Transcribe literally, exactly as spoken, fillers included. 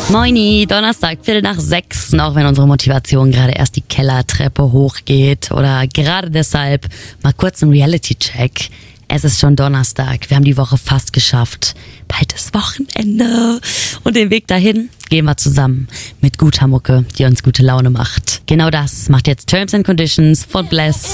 Moini, Donnerstag, Viertel nach sechs, auch wenn unsere Motivation gerade erst die Kellertreppe hochgeht oder gerade deshalb mal kurz ein Reality-Check. Es ist schon Donnerstag, wir haben die Woche fast geschafft. Bald ist Wochenende und den Weg dahin gehen wir zusammen mit guter Mucke, die uns gute Laune macht. Genau das macht jetzt Terms and Conditions von Bless.